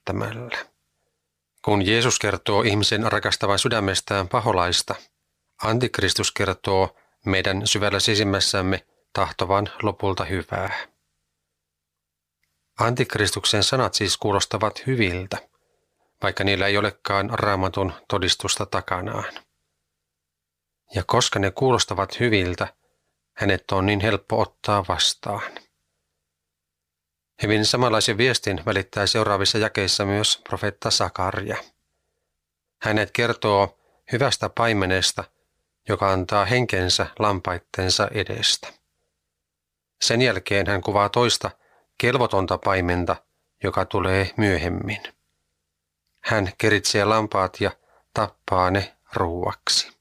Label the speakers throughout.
Speaker 1: näyttämällä. Kun Jeesus kertoo ihmisen rakastavan sydämestään paholaista, Antikristus kertoo meidän syvällä sisimmässämme tahtovan lopulta hyvää. Antikristuksen sanat siis kuulostavat hyviltä, vaikka niillä ei olekaan Raamatun todistusta takanaan. Ja koska ne kuulostavat hyviltä, hänet on niin helppo ottaa vastaan. Hyvin samanlaisen viestin välittää seuraavissa jakeissa myös profeetta Sakaria. Hänet kertoo hyvästä paimenesta, joka antaa henkensä lampaittensa edestä. Sen jälkeen hän kuvaa toista kelvotonta paimenta, joka tulee myöhemmin. Hän keritsee lampaat ja tappaa ne ruuaksi.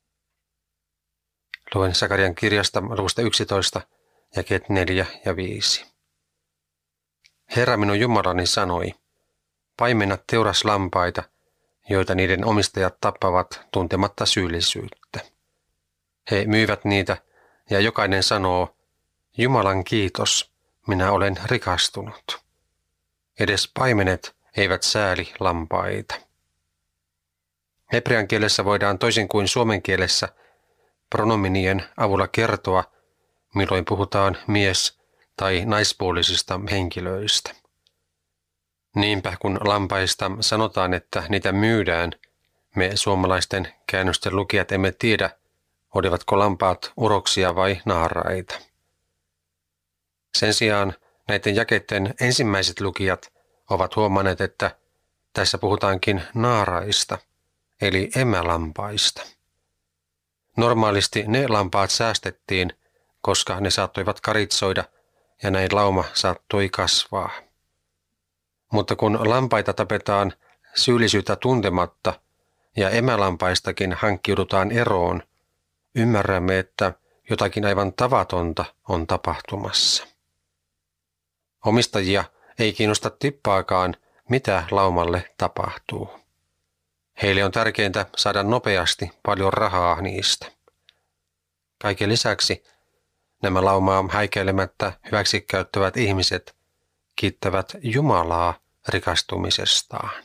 Speaker 1: Luen Sakarian kirjasta luvusta 11, jakeet 4 ja 5. Herra minun Jumalani sanoi, paimenna teuraslampaita, joita niiden omistajat tappavat tuntematta syyllisyyttä. He myyvät niitä ja jokainen sanoo, Jumalan kiitos, minä olen rikastunut. Edes paimenet eivät sääli lampaita. Hebrean kielessä voidaan toisin kuin suomen kielessä pronominien avulla kertoa, milloin puhutaan mies- tai naispuolisista henkilöistä. Niinpä kun lampaista sanotaan, että niitä myydään, me suomalaisten käännösten lukijat emme tiedä, olivatko lampaat uroksia vai naaraita. Sen sijaan näiden jakeiden ensimmäiset lukijat ovat huomanneet, että tässä puhutaankin naaraista, eli emälampaista. Normaalisti ne lampaat säästettiin, koska ne saattoivat karitsoida ja näin lauma saattoi kasvaa. Mutta kun lampaita tapetaan syyllisyyttä tuntematta ja emälampaistakin hankkiudutaan eroon, ymmärrämme, että jotakin aivan tavatonta on tapahtumassa. Omistajia ei kiinnosta tippaakaan, mitä laumalle tapahtuu. Heille on tärkeintä saada nopeasti paljon rahaa niistä. Kaiken lisäksi nämä laumaa häikäilemättä hyväksikäyttävät ihmiset kiittävät Jumalaa rikastumisestaan.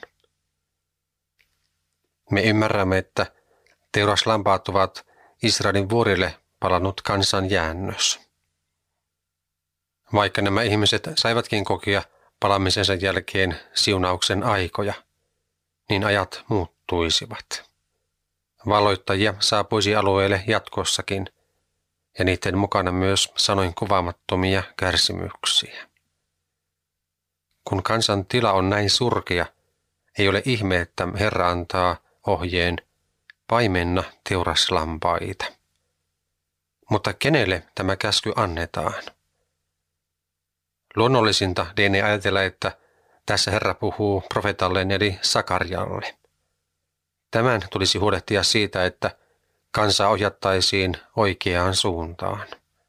Speaker 1: Me ymmärrämme, että teuraslampaat ovat Israelin vuorille palannut kansan jäännös. Vaikka nämä ihmiset saivatkin kokea palamisensa jälkeen siunauksen aikoja, niin ajat muuttuisivat. Valloittajia saapuisi alueelle jatkossakin, ja niiden mukana myös sanoin kuvaamattomia kärsimyksiä. Kun kansan tila on näin surkea, ei ole ihme, että Herra antaa ohjeen paimenna teuraslampaita. Mutta kenelle tämä käsky annetaan? Luonnollisinta lienee ajatella, että tässä Herra puhuu profeetalleen eli Sakarialle. Tämän tulisi huolehtia siitä, että kansaa ohjattaisiin oikeaan suuntaan.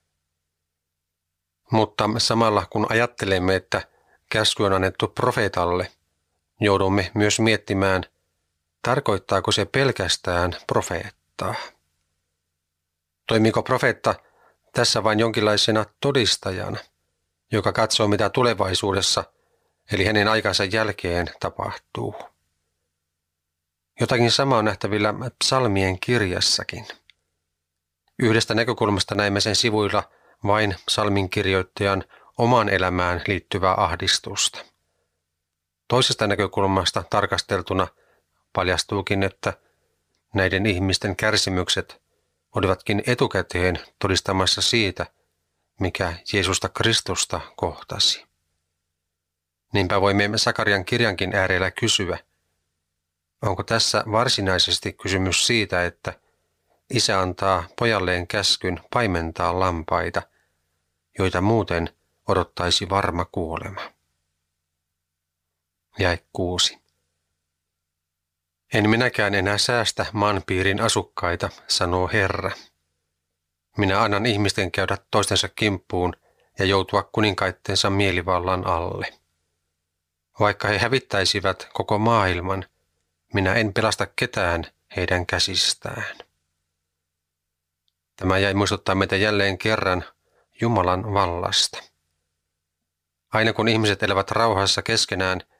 Speaker 1: Mutta samalla kun ajattelemme, että käsky on annettu profeetalle, joudumme myös miettimään, tarkoittaako se pelkästään profeettaa. Toimiiko profeetta tässä vain jonkinlaisena todistajana, joka katsoo mitä tulevaisuudessa, eli hänen aikansa jälkeen tapahtuu? Jotakin samaa on nähtävillä psalmien kirjassakin. Yhdestä näkökulmasta näemme sen sivuilla vain psalmin kirjoittajan omaan elämään liittyvää ahdistusta. Toisesta näkökulmasta tarkasteltuna paljastuukin, että näiden ihmisten kärsimykset olivatkin etukäteen todistamassa siitä, mikä Jeesusta Kristusta kohtasi. Niinpä voimme Sakarian kirjankin äärellä kysyä, onko tässä varsinaisesti kysymys siitä, että isä antaa pojalleen käskyn paimentaa lampaita, joita muuten odottaisi varma kuolema. Jae 6. En minäkään enää säästä maanpiirin asukkaita, sanoo Herra. Minä annan ihmisten käydä toistensa kimppuun ja joutua kuninkaittensa mielivallan alle. Vaikka he hävittäisivät koko maailman, minä en pelasta ketään heidän käsistään. Tämä jäi muistuttaa meitä jälleen kerran Jumalan vallasta. Aina kun ihmiset elävät rauhassa keskenään,